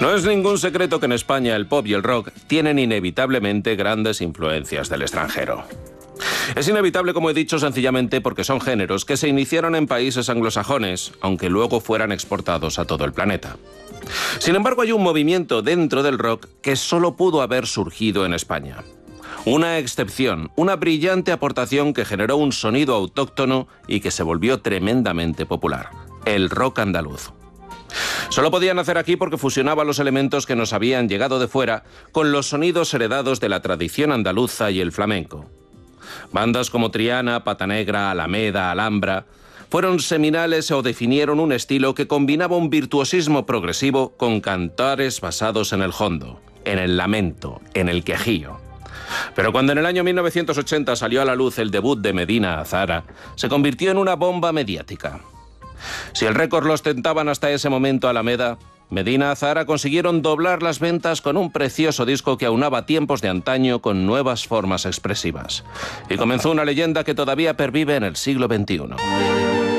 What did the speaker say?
No es ningún secreto que en España el pop y el rock tienen inevitablemente grandes influencias del extranjero. Es inevitable, como he dicho, sencillamente porque son géneros que se iniciaron en países anglosajones, aunque luego fueran exportados a todo el planeta. Sin embargo, hay un movimiento dentro del rock que solo pudo haber surgido en España. Una excepción, una brillante aportación que generó un sonido autóctono y que se volvió tremendamente popular: el rock andaluz. Solo podía nacer aquí porque fusionaba los elementos que nos habían llegado de fuera con los sonidos heredados de la tradición andaluza y el flamenco. Bandas como Triana, Pata Negra, Alameda, Alhambra fueron seminales o definieron un estilo que combinaba un virtuosismo progresivo con cantares basados en el hondo, en el lamento, en el quejío. Pero cuando en el año 1980 salió a la luz el debut de Medina Azahara, se convirtió en una bomba mediática. Si el récord lo ostentaban hasta ese momento Alameda, Medina Azahara consiguieron doblar las ventas con un precioso disco que aunaba tiempos de antaño con nuevas formas expresivas. Y comenzó una leyenda que todavía pervive en el siglo XXI.